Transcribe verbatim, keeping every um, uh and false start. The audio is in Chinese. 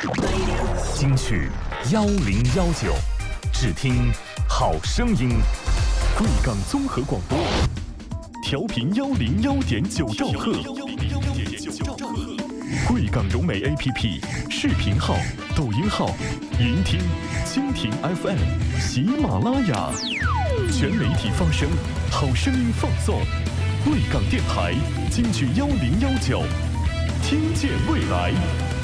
金曲幺零幺九，只听好声音。贵港综合广播，调频幺零幺点九兆赫。贵港融媒 A P P 视频号、抖音号、云听、蜻蜓 F M、喜马拉雅，全媒体发声，好声音放送。贵港电台金曲幺零幺九，听见未来。